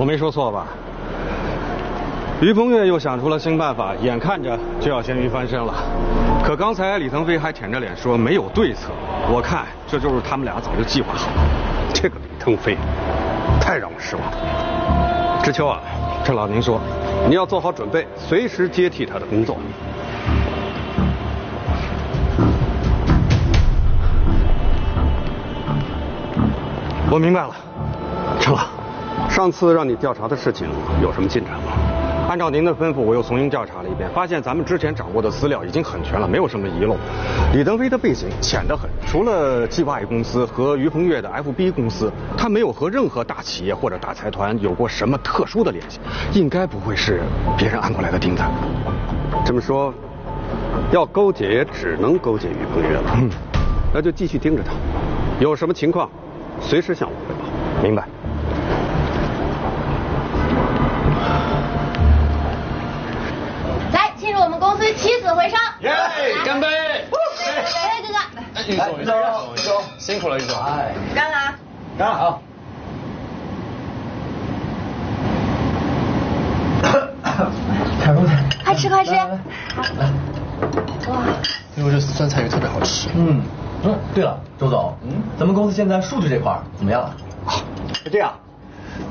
我没说错吧？于鹏岳又想出了新办法，眼看着就要咸鱼翻身了。可刚才李腾飞还舔着脸说没有对策，我看这就是他们俩早就计划好了。 这个李腾飞，太让我失望了。知秋啊， 郑老您说， 你要做好准备，随时接替他的工作。 我明白了，郑老， 上次让你调查的事情有什么进展吗？ 按照您的吩咐，我又重新调查了一遍，发现咱们之前掌握的资料已经很全了，没有什么遗漏。李登飞的背景浅得很，除了 GY 公司和于鹏岳的 FB 公司，他没有和任何大企业或者大财团有过什么特殊的联系，应该不会是别人安过来的钉子。 这么说，要勾结也只能勾结于鹏岳了。那就继续盯着他，有什么情况，随时向我汇报。 明白。 庆祝我们公司起死回生！ 耶！干杯！ 来，哥哥。 玉总，玉总，辛苦了，玉总。哎， 干啊！ 干好。开饭菜， 快吃快吃。 来，哇，因为这酸菜鱼特别好吃。 对了，周总，咱们公司现在数据这块怎么样了？ 是这样，